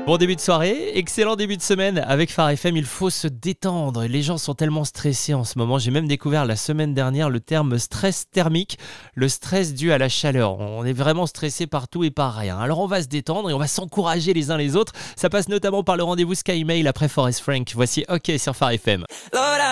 Bon début de soirée, excellent début de semaine avec Phare FM, il faut se détendre. Les gens sont tellement stressés en ce moment. J'ai même découvert la semaine dernière le terme stress thermique, le stress dû à la chaleur. On est vraiment stressé par tout et par rien. Alors on va se détendre et on va s'encourager les uns les autres. Ça passe notamment par le rendez-vous Sky Mail après Forest Frank. Voici OK sur Phare FM.